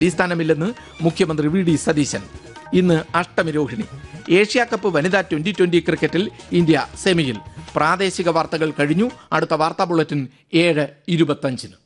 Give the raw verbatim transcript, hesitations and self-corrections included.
അടിസ്ഥാനമില്ലെന്ന് മുഖ്യമന്ത്രി V D Satheesan. ഇന്ന് അഷ്ടമി Rohini. Asia cup വനിതാ ട്വന്റി ട്വന്റി ക്രിക്കറ്റിൽ ഇന്ത്യ സെമിയിൽ. പ്രാദേശിക വാർത്തകൾ കഴിഞ്ഞു. അടുത്ത വാർത്താ ബുള്ളറ്റിൻ ഏഴ് ഇരുപത്തഞ്ചിന്.